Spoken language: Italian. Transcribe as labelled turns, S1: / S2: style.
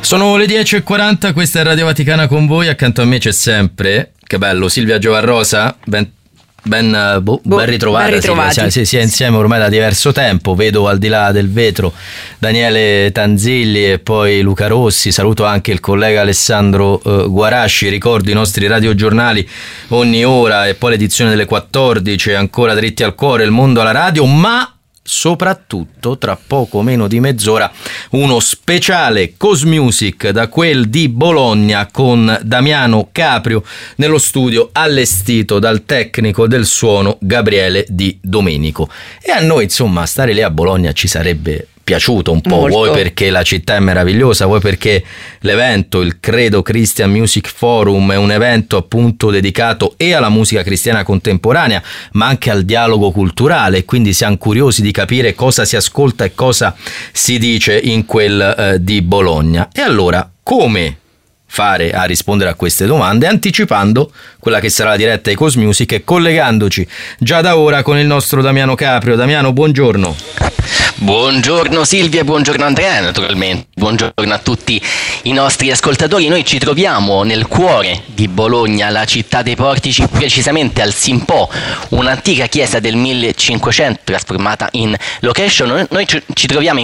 S1: Sono le 10:40, questa è Radio Vaticana con voi, accanto a me c'è sempre, che bello, Silvia Giovarrosa, ben ritrovata. Silvia. Si è insieme ormai da diverso tempo, vedo al di là del vetro Daniele Tanzilli e poi Luca Rossi, saluto anche il collega Alessandro Guarasci, ricordo i nostri radiogiornali ogni ora e poi l'edizione delle 14, ancora dritti al cuore, il mondo alla radio, ma soprattutto tra poco meno di mezz'ora uno speciale Cosmusic da quel di Bologna con Damiano Caprio nello studio allestito dal tecnico del suono Gabriele Di Domenico. E a noi insomma stare lì a Bologna ci sarebbe piaciuto un po', molto. Vuoi perché la città è meravigliosa, vuoi perché l'evento, il Credo Christian Music Forum, è un evento appunto dedicato e alla musica cristiana contemporanea ma anche al dialogo culturale, quindi siamo curiosi di capire cosa si ascolta e cosa si dice in quel di Bologna. E allora come fare a rispondere a queste domande anticipando quella che sarà la diretta di Cosmusic e collegandoci già da ora con il nostro Damiano Caprio. Damiano, buongiorno.
S2: Buongiorno Silvia, buongiorno Andrea, naturalmente, buongiorno a tutti i nostri ascoltatori. Noi ci troviamo nel cuore di Bologna, la città dei portici, precisamente al Simpò, un'antica chiesa del 1500 trasformata in location. Noi ci troviamo in